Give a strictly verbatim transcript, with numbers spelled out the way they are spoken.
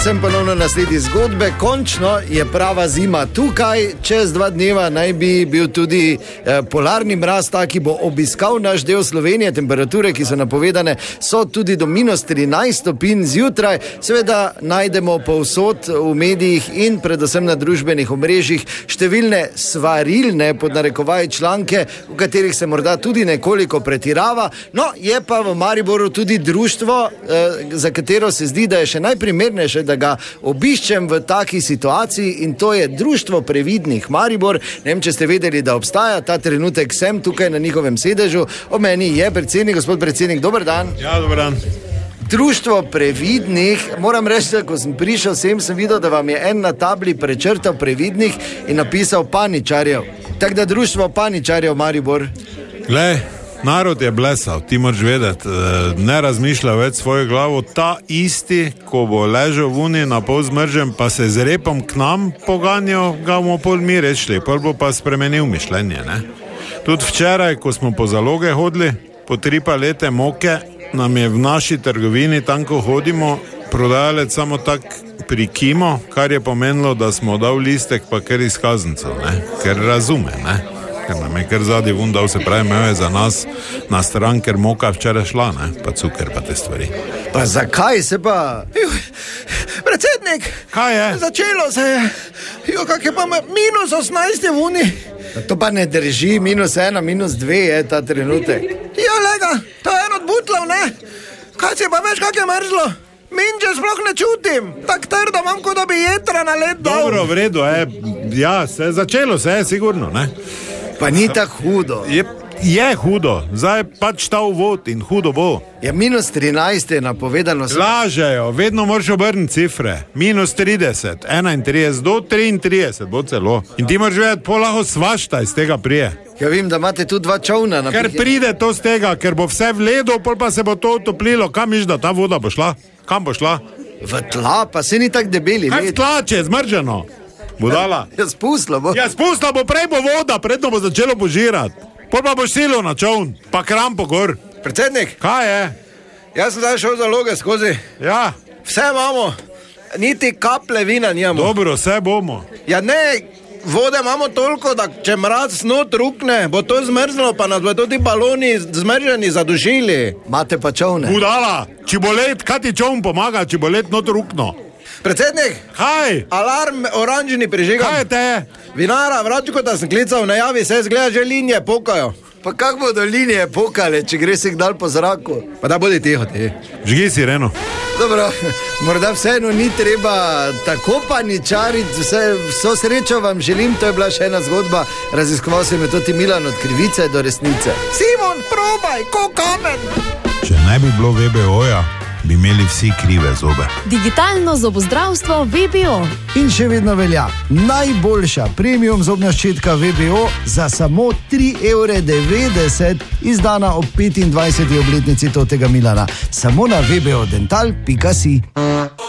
Sem ponovno na sledi zgodbe, končno je prava zima tukaj, čez dva dneva naj bi bil tudi eh, polarni mraz, ta, ki bo obiskal naš del Slovenije, temperature, ki so napovedane, so tudi do minus trinajst stopinj zjutraj, seveda najdemo povsod v medijih in predvsem na družbenih omrežjih številne svarilne pod narekovaj članke, v katerih se morda tudi nekoliko pretirava, no je pa v Mariboru tudi društvo, eh, za katero se zdi, da je še najprimernejše, da ga obiščem v taki situaciji in to je Društvo previdnih Maribor. Ne vem, če ste vedeli, da obstaja, ta trenutek sem tukaj na njihovem sedežu, o meni je predsednik, gospod predsednik, dober dan. Ja, dober dan. Društvo previdnih, moram reči, da ko sem prišel sem, sem videl, da vam je en na tabli prečrtal previdnih in napisal paničarjev. Tako da Društvo paničarjev Maribor. Glej, narod je blesal, ti moraš vedeti, ne razmišlja več svojo glavo, ta isti, ko bo ležal vuni na pol zmržen, pa se z repom k nam poganjal, ga bomo pol mi rečli, pol bo pa spremenil mišljenje, ne. Tudi včeraj, ko smo po zaloge hodili, po tri palete moke, nam je v naši trgovini, tam ko hodimo, prodajalec samo tak prikimo, kar je pomenilo, da smo dal listek pa ker izkaznico, ne, ker razume, ne. Ker nam je kar zadnji vun dal, se pravi, imel je za nas na stran, ker moka včeraj šla, ne, pa cuker, pa te stvari. Pa zakaj se pa... Juh, predsednik! Kaj je? Začelo se je. Jo, kak je pa minus osemnajst je vuni. To pa ne drži, minus ena, minus dve je ta trenutek. Ja, lega, to je en od butlov, ne? Kaj si pa veš, kak je mrzlo? Minče sploh ne čutim, tak trdo imam, kot da bi jetra na led dal. Dobro, v redu, je, ja, se začelo se je, sigurno, ne. Pa ni tako hudo. Je, je hudo, zdaj pač ta uvod in hudo bo. Ja, minus trinajst je napovedano. Lažejo, vedno moraš obrniti cifre. Minus trideset, enaintrideset, do triintrideset bo celo. In ti moraš vedeti, pol lahko svašta iz tega prije. Ja, vem, da imate tu dva čovna. Ker pride to z tega, ker bo vse v ledu, pol pa se bo to utoplilo. Kam miš, da ta voda bo šla? Kam bo šla? V tla, pa se ni tak debeli. Kaj v tla, če je zmrženo? Budala. Ja, spustila bo. Ja, spustila bo, prej bo voda, predno bo začelo požirati. Pol pa boš silo na čovn, pa krampo gor. Predsednik, Kaj je? jaz sem zdaj šel zaloge skozi. Ja, Vse imamo, niti kaple vina nijamo. dobro, vse bomo. Ja ne, vode imamo toliko, da če mraz not rukne, bo to zmrzlo, pa nas bo tudi baloni zmrženi zadušili. Imate pa čovne. Budala, če bo let, kaj ti čovn pomaga, če bo let not rukno? Predsednik, Kaj? alarm oranžni prižigam. Kaj je te? Vinara, vračko, da sem klical, ne javi se, zgleda, že linije pokajo. Pa kak bodo linije pokale, če gre se kdal po zraku? Pa da bodi tiho ti. Žgi sireno. Dobro, morda vseeno ni treba tako paničariti, vse, vso srečo vam želim, to je bila še ena zgodba, raziskoval sem je tudi Milan od krivice do resnice. Simon, probaj, ko kamen. Če ne bi bilo V B O-ja, bi imeli vsi krive zobe. Digitalno zobozdravstvo V B O. In še vedno velja, najboljša premium zobna ščetka V B O za samo tri evre devetdeset, izdana ob petindvajseti obletnici totega Milana. Samo na v b o dental pika si.